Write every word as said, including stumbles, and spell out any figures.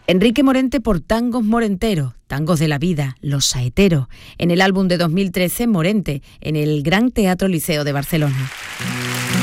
Enrique Morente por Tangos Morenteros, Tangos de la Vida, Los Saeteros, en el álbum de dos mil trece Morente, en el Gran Teatro Liceo de Barcelona.